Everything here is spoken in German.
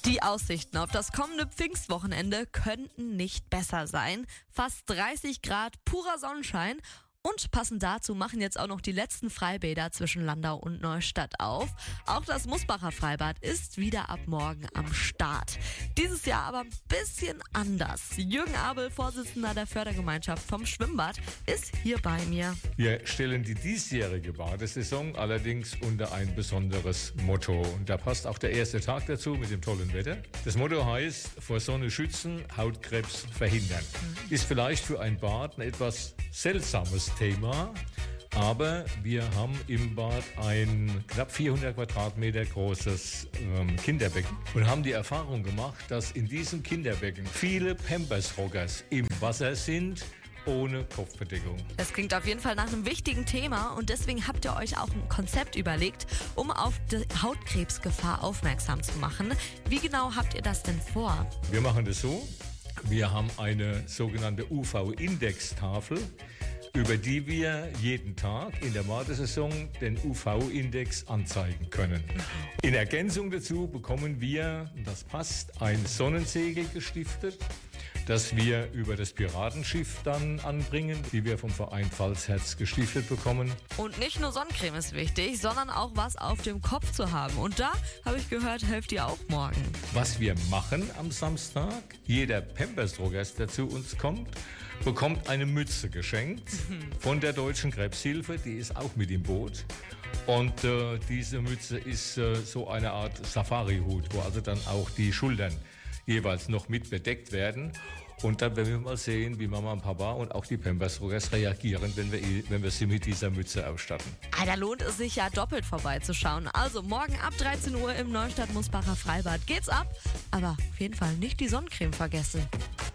Die Aussichten auf das kommende Pfingstwochenende könnten nicht besser sein. Fast 30 Grad, purer Sonnenschein. Und passend dazu machen jetzt auch noch die letzten Freibäder zwischen Landau und Neustadt auf. Auch das Musbacher Freibad ist wieder ab morgen am Start. Dieses Jahr aber ein bisschen anders. Jürgen Abel, Vorsitzender der Fördergemeinschaft vom Schwimmbad, ist hier bei mir. Wir stellen die diesjährige Badesaison allerdings unter ein besonderes Motto. Und da passt auch der erste Tag dazu mit dem tollen Wetter. Das Motto heißt, vor Sonne schützen, Hautkrebs verhindern. Ist vielleicht für ein Bad ein etwas seltsames Thema, aber wir haben im Bad ein knapp 400 Quadratmeter großes Kinderbecken und haben die Erfahrung gemacht, dass in diesem Kinderbecken viele Pampers-Rockers im Wasser sind, ohne Kopfbedeckung. Das klingt auf jeden Fall nach einem wichtigen Thema und deswegen habt ihr euch auch ein Konzept überlegt, um auf die Hautkrebsgefahr aufmerksam zu machen. Wie genau habt ihr das denn vor? Wir machen das so, wir haben eine sogenannte UV-Index-Tafel, über die wir jeden Tag in der Badesaison den UV-Index anzeigen können. In Ergänzung dazu bekommen wir, das passt, ein Sonnensegel gestiftet, das wir über das Piratenschiff dann anbringen, die wir vom Verein Pfalzherz gestiftet bekommen. Und nicht nur Sonnencreme ist wichtig, sondern auch was auf dem Kopf zu haben. Und da, habe ich gehört, helft ihr auch morgen. Was wir machen am Samstag, jeder Pampers-Rockers, der zu uns kommt, bekommt eine Mütze geschenkt von der Deutschen Krebshilfe, die ist auch mit im Boot. Und diese Mütze ist so eine Art Safari-Hut, wo also dann auch die Schultern jeweils noch mit bedeckt werden. Und dann werden wir mal sehen, wie Mama und Papa und auch die Pampers-Rockers reagieren, wenn wir sie mit dieser Mütze ausstatten. Da lohnt es sich ja doppelt vorbeizuschauen. Also morgen ab 13 Uhr im Neustadt-Musbacher Freibad geht's ab. Aber auf jeden Fall nicht die Sonnencreme vergessen.